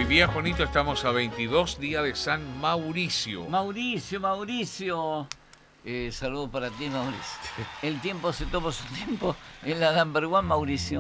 bien, Juanito, estamos a 22 días de San Mauricio. Mauricio. Saludos para ti, Mauricio. El tiempo se toma su tiempo en la number one, Mauricio.